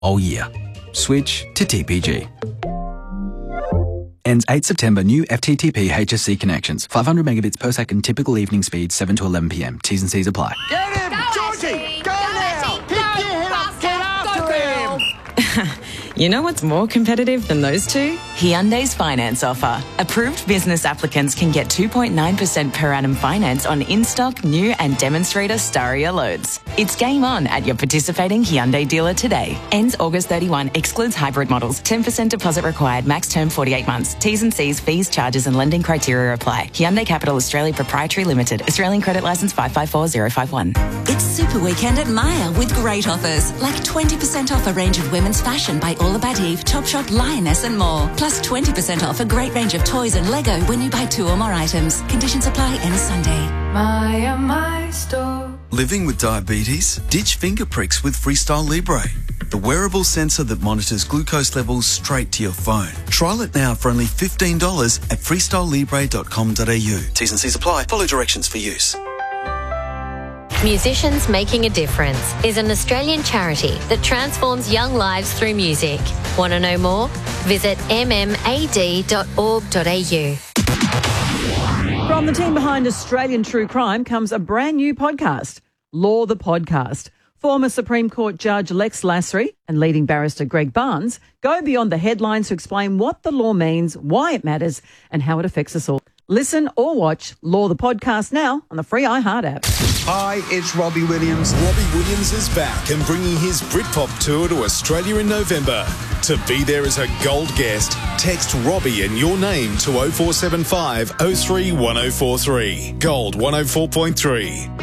all year. Switch to TPG. Ends 8 September. New FTTP HSC connections. 500 megabits per second. Typical evening speed 7 to 11 p.m. T's and C's apply. Get him! Go, Georgie! Ashley! Go now! Ashley! Pick Go, your head up! faster! Get after Go, him! girl! You know what's more competitive than those two? Hyundai's finance offer. Approved business applicants can get 2.9% per annum finance on in-stock, new and demonstrator Staria loads. It's game on at your participating Hyundai dealer today. Ends August 31. Excludes hybrid models. 10% deposit required. Max term 48 months. T's and C's, fees, charges and lending criteria apply. Hyundai Capital Australia Proprietary Limited. Australian credit licence 554051. It's Super Weekend at Myer with great offers, like 20% off a range of women's fashion by All About Eve, Topshop, Lioness and more. Plus 20% off a great range of toys and Lego when you buy 2 or more items. Conditions apply. Ends Sunday. Myer, my store. Living with diabetes? Ditch finger pricks with Freestyle Libre, the wearable sensor that monitors glucose levels straight to your phone. Trial it now for only $15 at freestylelibre.com.au. T's and C's apply. Follow directions for use. Musicians Making a Difference is an Australian charity that transforms young lives through music. Want to know more? Visit mmad.org.au. From the team behind Australian True Crime comes a brand new podcast, Law the Podcast. Former Supreme Court Judge Lex Lasry and leading barrister Greg Barnes go beyond the headlines to explain what the law means, why it matters, and how it affects us all. Listen or watch Law the Podcast now on the free iHeart app. Hi, it's Robbie Williams. Robbie Williams is back and bringing his Britpop tour to Australia in November. To be there as a gold guest, text Robbie and your name to 0475 03 1043. Gold 104.3.